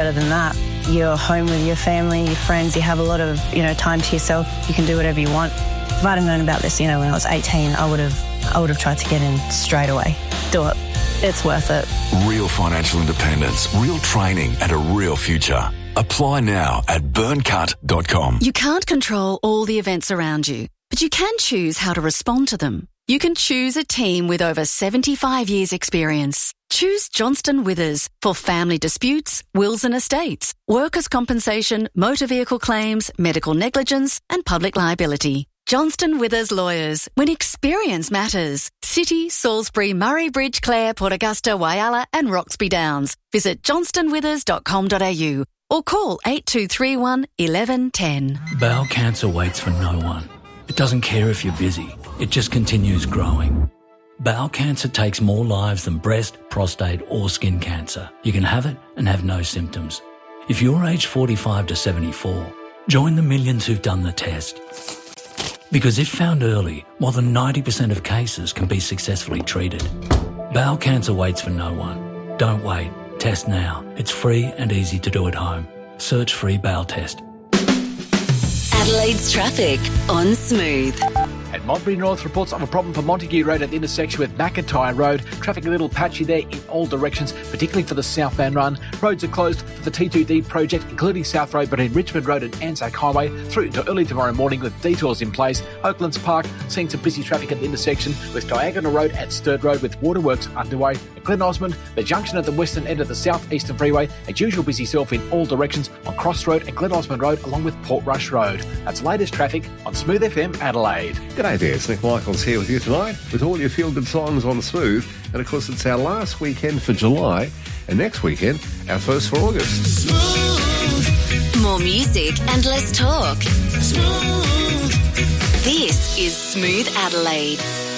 better than that. You're home with your family, your friends, you have a lot of, time to yourself. You can do whatever you want. If I'd have known about this, when I was 18, I would have tried to get in straight away. Do it. It's worth it. Real financial independence, real training and a real future. Apply now at burncut.com. You can't control all the events around you, but you can choose how to respond to them. You can choose a team with over 75 years' experience. Choose Johnston Withers for family disputes, wills and estates, workers' compensation, motor vehicle claims, medical negligence and public liability. Johnston Withers Lawyers, when experience matters. City, Salisbury, Murray Bridge, Clare, Port Augusta, Whyalla and Roxby Downs. Visit johnstonwithers.com.au or call 8231 1110. Bowel cancer waits for no one. It doesn't care if you're busy. It just continues growing. Bowel cancer takes more lives than breast, prostate or skin cancer. You can have it and have no symptoms. If you're aged 45 to 74, join the millions who've done the test. Because if found early, more than 90% of cases can be successfully treated. Bowel cancer waits for no one. Don't wait. Test now. It's free and easy to do at home. Search free bowel test. Adelaide's traffic on Smooth. At Modbury North, reports of a problem for Montague Road at the intersection with McIntyre Road. Traffic a little patchy there in all directions, particularly for the southbound run. Roads are closed for the T2D project, including South Road, but in Richmond Road and Anzac Highway through into early tomorrow morning with detours in place. Oaklands Park seeing some busy traffic at the intersection with Diagonal Road at Sturt Road with waterworks underway. At Glen Osmond, the junction at the western end of the South Eastern Freeway, as usual busy self in all directions on Cross Road and Glen Osmond Road along with Portrush Road. That's latest traffic on Smooth FM Adelaide. G'day there, it's Nick Michaels here with you tonight with all your feel-good songs on Smooth. And of course it's our last weekend for July and next weekend our first for August. Smooth. More music and less talk. Smooth. This is Smooth Adelaide.